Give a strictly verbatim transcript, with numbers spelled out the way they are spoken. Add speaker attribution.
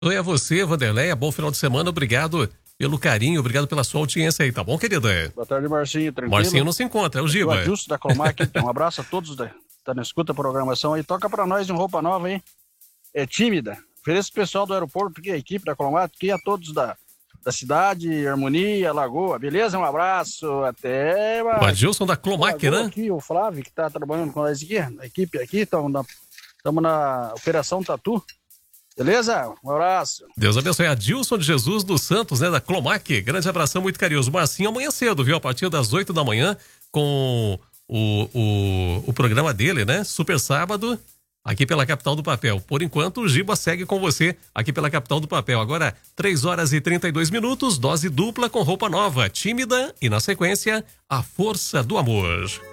Speaker 1: Oi a você, Vanderleia, bom final de semana, obrigado pelo carinho, obrigado pela sua audiência aí, tá bom, querida?
Speaker 2: Boa tarde, Marcinho, tranquilo?
Speaker 1: Marcinho não se encontra, é o Giba.
Speaker 2: O Adilson da Clomac, um abraço a todos da tá na escuta a programação aí, toca pra nós em roupa nova, hein? É tímida, ofereço o pessoal do aeroporto aqui, a equipe da Clomac, aqui a todos da, da cidade, Harmonia, Lagoa, beleza? Um abraço, até mais.
Speaker 1: O Adilson da Clomac,
Speaker 2: Lagoa,
Speaker 1: né?
Speaker 2: Aqui, o Flávio, que tá trabalhando com nós aqui, a equipe aqui, estamos na, na Operação Tatu. Beleza? Um abraço.
Speaker 1: Deus abençoe. Adilson de Jesus dos Santos, né? Da Clomac. Grande abração, muito carinhoso. Marcinho, amanhã cedo, viu? A partir das oito da manhã, com o, o, o programa dele, né? Super Sábado, aqui pela Capital do Papel. Por enquanto, o Giba segue com você aqui pela Capital do Papel. Agora, três horas e trinta e dois minutos, dose dupla com roupa nova, tímida e, na sequência, a força do amor.